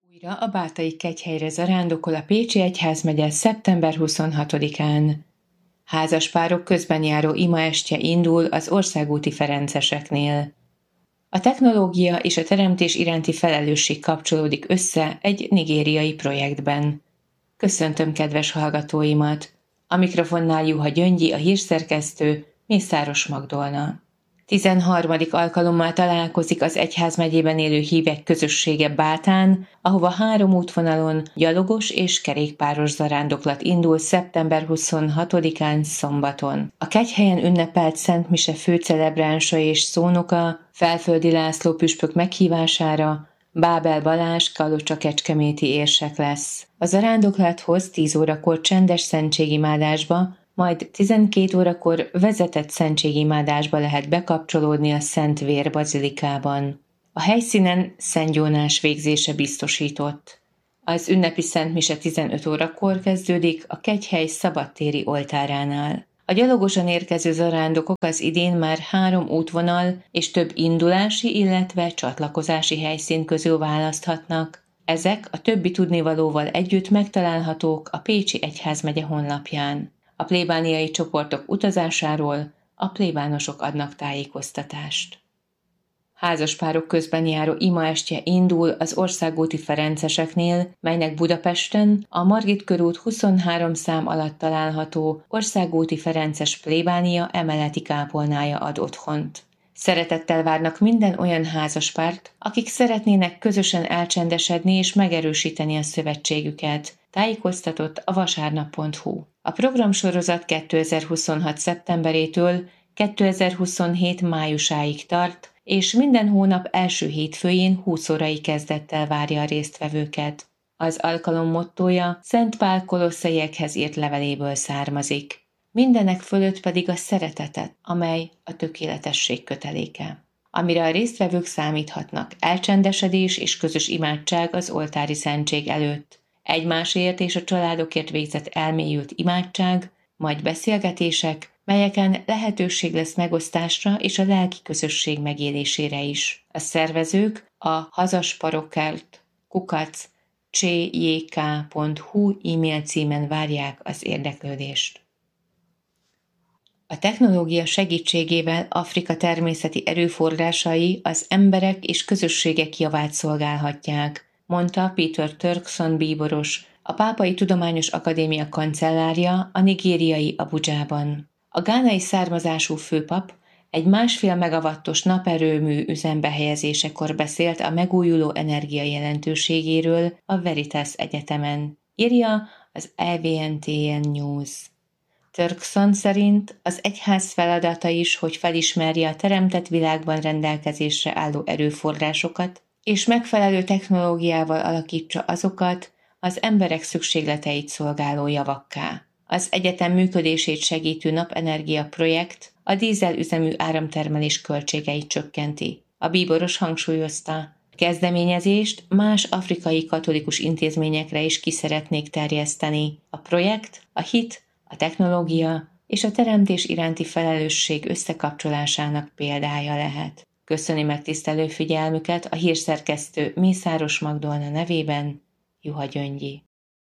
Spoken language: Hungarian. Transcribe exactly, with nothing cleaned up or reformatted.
Újra a bátai kegyhelyre zarándokol a Pécsi Egyházmegye szeptember huszonhatodikán. Házaspárok közben járó imaestje indul az országúti ferenceseknél. A technológia és a teremtés iránti felelősség kapcsolódik össze egy nigériai projektben. Köszöntöm kedves hallgatóimat! A mikrofonnál Juha Gyöngyi, a hírszerkesztő, Mészáros Magdolna. tizenharmadik alkalommal találkozik az egyházmegyében élő hívek közössége Bátán, ahova három útvonalon gyalogos és kerékpáros zarándoklat indul szeptember huszonhatodikán szombaton. A kegyhelyen ünnepelt Szent Mise főcelebránsa és szónoka Felföldi László püspök meghívására Bábel Balázs kalocsa-kecskeméti érsek lesz. A zarándoklathoz tíz órakor csendes szentségimádásba, majd tizenkét órakor vezetett szentségimádásba lehet bekapcsolódni a Szent Vér bazilikában. A helyszínen szentgyónás végzése biztosított. Az ünnepi szentmise tizenöt órakor kezdődik a kegyhely szabadtéri oltáránál. A gyalogosan érkező zarándokok az idén már három útvonal és több indulási, illetve csatlakozási helyszín közül választhatnak. Ezek a többi tudnivalóval együtt megtalálhatók a Pécsi Egyházmegye honlapján. A plébániai csoportok utazásáról a plébánosok adnak tájékoztatást. Házaspárok közben járó imaestje indul az országúti ferenceseknél, melynek Budapesten a Margit körút huszonhárom szám alatt található országúti ferences plébánia emeleti kápolnája ad otthont. Szeretettel várnak minden olyan házaspárt, akik szeretnének közösen elcsendesedni és megerősíteni a szövetségüket, tájékoztatott a vasárnap pont hu. A programsorozat kétezer-huszonhat szeptemberétől kétezer-huszonhét májusáig tart, és minden hónap első hétfőjén húsz órai kezdettel várja a résztvevőket. Az alkalom mottója Szent Pál kolosszaiekhez írt leveléből származik. Mindenek fölött pedig a szeretetet, amely a tökéletesség köteléke. Amire a résztvevők számíthatnak, elcsendesedés és közös imádság az oltári szentség előtt, egymásért és a családokért végzett elmélyült imádság, majd beszélgetések, melyeken lehetőség lesz megosztásra és a lelki közösség megélésére is. A szervezők a hazasparokkert kukac csjk pont hu e-mail címen várják az érdeklődést. A technológia segítségével Afrika természeti erőforrásai az emberek és közösségek javát szolgálhatják, mondta Peter Turkson bíboros, a Pápai Tudományos Akadémia kancellárja a nigériai Abudzsában. A gánai származású főpap egy másfél megawattos naperőmű üzembe helyezésekor beszélt a megújuló energia jelentőségéről a Veritas Egyetemen, írja az E V N T N News. Turkson szerint az egyház feladata is, hogy felismerje a teremtett világban rendelkezésre álló erőforrásokat, és megfelelő technológiával alakítsa azokat az emberek szükségleteit szolgáló javakká. Az egyetem működését segítő napenergia projekt a dízelüzemű áramtermelés költségeit csökkenti. A bíboros hangsúlyozta, a kezdeményezést más afrikai katolikus intézményekre is ki szeretnék terjeszteni. A projekt a hit, a technológia és a teremtés iránti felelősség összekapcsolásának példája lehet. Köszöni megtisztelő figyelmüket a hírszerkesztő Mészáros Magdolna nevében, Juha Gyöngyi.